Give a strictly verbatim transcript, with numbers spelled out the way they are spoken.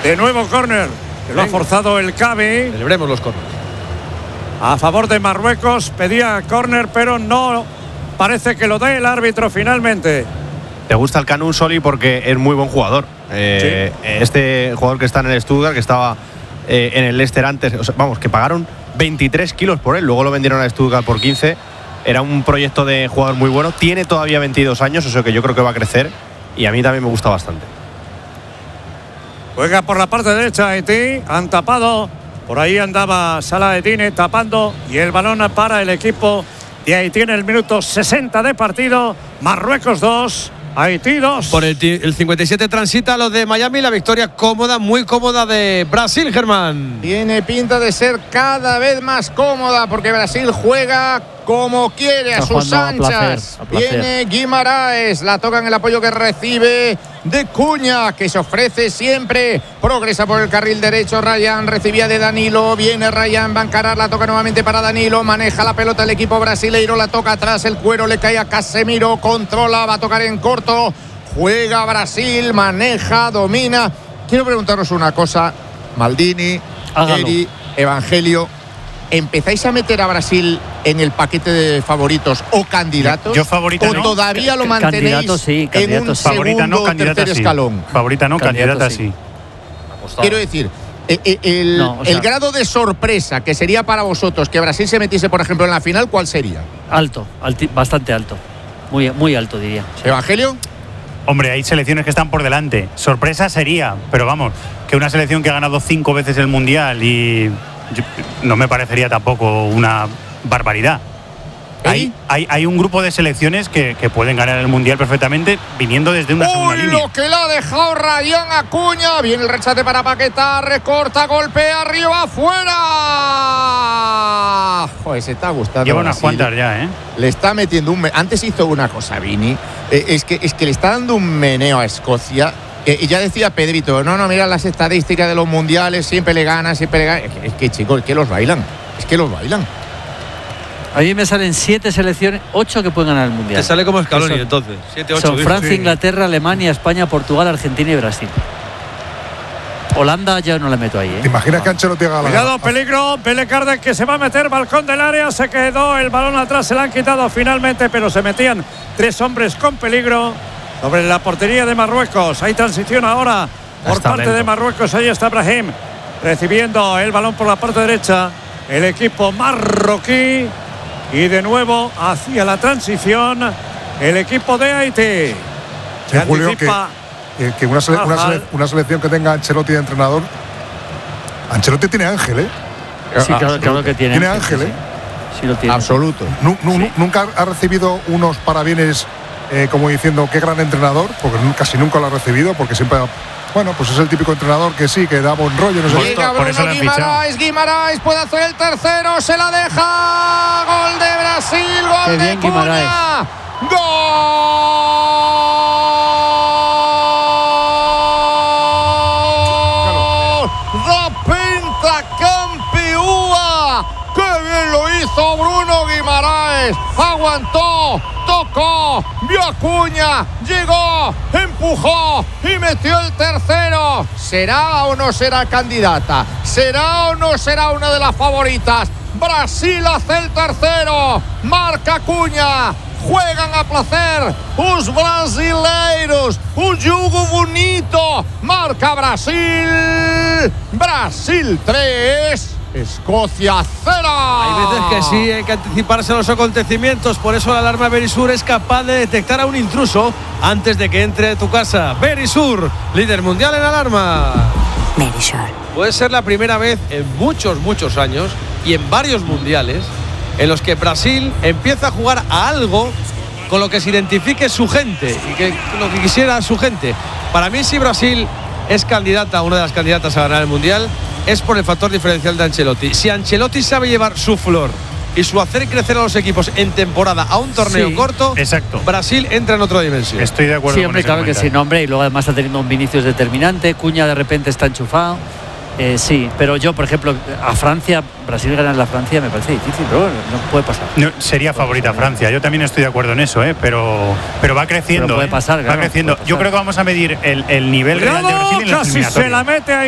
De nuevo córner, que lo ha forzado el Cavi. Celebremos los córneres. A favor de Marruecos, pedía córner, pero no parece que lo dé el árbitro finalmente. Te gusta el Kanu, Soli, porque es muy buen jugador. Eh, sí. Este jugador que está en el Stuttgart, que estaba eh, en el Leicester antes, o sea, vamos, que pagaron veintitrés kilos por él, luego lo vendieron a Stuttgart por quince. Era un proyecto de jugador muy bueno. Tiene todavía veintidós años, eso que yo creo que va a crecer. Y a mí también me gusta bastante. Juega por la parte derecha Haití. Han tapado. Por ahí andaba Salah-Eddine tapando. Y el balón para el equipo de Haití en el minuto sesenta de partido. Marruecos dos. Haití dos. Por el, el cincuenta y siete transita lo de Miami. La victoria cómoda, muy cómoda de Brasil, Germán. Tiene pinta de ser cada vez más cómoda porque Brasil juega como quiere, a sus anchas. Viene Guimaraes, la toca en el apoyo que recibe de Cunha, que se ofrece siempre. Progresa por el carril derecho. Ryan recibía de Danilo. Viene Ryan, va a encarar, la toca nuevamente para Danilo. Maneja la pelota el equipo brasileiro, la toca atrás. El cuero le cae a Casemiro. Controla, va a tocar en corto. Juega Brasil, maneja, domina. Quiero preguntaros una cosa, Maldini, Eri, Evangelio. ¿Empezáis a meter a Brasil en el paquete de favoritos o candidatos? Yo favorita ¿O no. todavía lo mantenéis candidato, sí, en un sí. Favorita segundo no, o candidata tercer sí. escalón? Favorita no, Candidato candidata sí. sí. Quiero decir, eh, eh, el, no, o sea, el grado de sorpresa que sería para vosotros que Brasil se metiese, por ejemplo, en la final, ¿cuál sería? Alto, alti, bastante alto. Muy, muy alto, diría. ¿Evangelio? Hombre, hay selecciones que están por delante. Sorpresa sería, pero vamos, que una selección que ha ganado cinco veces el Mundial y yo, no me parecería tampoco una barbaridad. ¿Eh? Hay, hay, hay un grupo de selecciones que, que pueden ganar el Mundial perfectamente viniendo desde una segunda ¡Uy, línea. lo que le ha dejado Ryan Acuña! Viene el rechate para Paquetá, recorta, golpea, arriba, afuera. Joder, se está gustando. Lleva unas Brasil. cuantas ya, ¿eh? Le está metiendo un... Antes hizo una cosa, Vini. Eh, es, que, es que le está dando un meneo a Escocia. Eh, y ya decía Pedrito, no, no, mira las estadísticas de los mundiales, siempre le ganan, siempre le ganan. Es que, es que chicos, es que los bailan. Es que los bailan. A mí me salen siete selecciones, ocho que pueden ganar el Mundial. Te sale como Scaloni, son, entonces. siete, ocho. Son Francia, sí. Inglaterra, Alemania, España, Portugal, Argentina y Brasil. Holanda ya no le meto ahí, ¿eh? ¿Te imaginas que Ancelotti haga la... Cuidado, peligro. Pele Carden, que se va a meter, balcón del área. Se quedó el balón atrás, se la han quitado finalmente, pero se metían tres hombres con peligro sobre la portería de Marruecos. Hay transición ahora por Está parte lento. de Marruecos. Ahí está Brahim recibiendo el balón por la parte derecha. El equipo marroquí. Y de nuevo hacia la transición el equipo de Haití. Sí, Julio, que, que, que una, sele, una, sele, una selección que tenga Ancelotti de entrenador. Ancelotti tiene ángel, ¿eh? Sí, claro, claro que tiene. Tiene ángel, ¿eh? Sí, sí lo tiene. Absoluto. Nu, nu, Sí. Nunca ha recibido unos parabienes eh, como diciendo qué gran entrenador, porque casi nunca lo ha recibido, porque siempre... Bueno, pues es el típico entrenador que sí, que da buen rollo. No sé. Llega Por eso Bruno lo han fichado. Guimaraes, Guimaraes puede hacer el tercero, se la deja. Gol de Brasil, gol Qué de bien, Cunha. Guimaraes. Gol da pentacampeúa. Qué bien lo hizo Bruno Guimaraes. Aguantó, tocó, vio a Cunha, llegó, empujó y metió el tercero. ¿Será o no será candidata? ¿Será o no será una de las favoritas? Brasil hace el tercero, marca Cunha. Juegan a placer os brasileiros, un jugo bonito, marca Brasil. Brasil tres, Escocia cero. Hay veces que sí, hay que anticiparse a los acontecimientos. Por eso la alarma Verisur es capaz de detectar a un intruso antes de que entre a tu casa. Verisur, líder mundial en alarma. Verisur. Puede ser la primera vez en muchos, muchos años y en varios mundiales en los que Brasil empieza a jugar a algo con lo que se identifique su gente y que lo que quisiera su gente. Para mí, si Brasil es candidata, una de las candidatas a ganar el mundial, es por el factor diferencial de Ancelotti. Si Ancelotti sabe llevar su flor y su hacer crecer a los equipos en temporada a un torneo Sí. corto, Exacto. Brasil entra en otra dimensión. Estoy de acuerdo Sí, con hombre, ese claro que sí, comentario. no, hombre. Y luego además está teniendo un Vinicius determinante. Cunha de repente está enchufado. Eh, sí, pero yo, por ejemplo, a Francia, Brasil ganar la Francia me parece difícil, pero bueno, no puede pasar. No, sería favorita Francia. Yo también estoy de acuerdo en eso, ¿eh? pero, pero va creciendo. Pero puede ¿eh? pasar, va claro, creciendo. puede pasar. Yo creo que vamos a medir el, el nivel real de Brasil en las Casi se la eliminatorias. mete ahí.